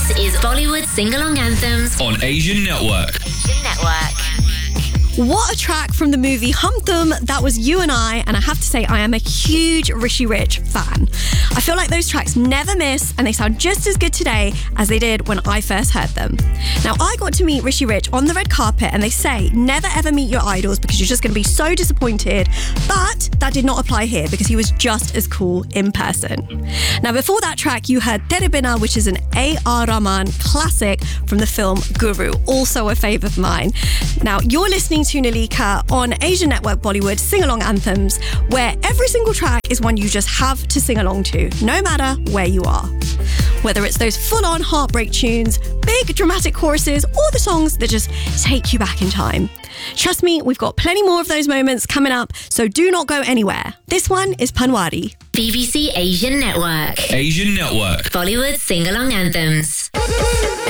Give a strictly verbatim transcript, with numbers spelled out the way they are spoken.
This is Bollywood Sing-Along Anthems on Asian Network. Asian Network. What a track from the movie Hum Tum. That was You and I, and I have to say I am a huge Rishi Rich fan. I feel like those tracks never miss, and they sound just as good today as they did when I first heard them. Now, I got to meet Rishi Rich on the red carpet, and they say never ever meet your idols because you're just going to be so disappointed, but that did not apply here because he was just as cool in person. Now, before that track, you heard Tere Bina, which is an A R Rahman classic from the film Guru, also a favourite of mine. Now, you're listening to Nalika on Asian Network Bollywood Sing-Along Anthems, where every single track is one you just have to sing along to, no matter where you are. Whether it's those full-on heartbreak tunes, big dramatic choruses, or the songs that just take you back in time. Trust me, we've got plenty more of those moments coming up, so do not go anywhere. This one is Panwari. B B C Asian Network. Asian Network. Bollywood Sing-Along Anthems.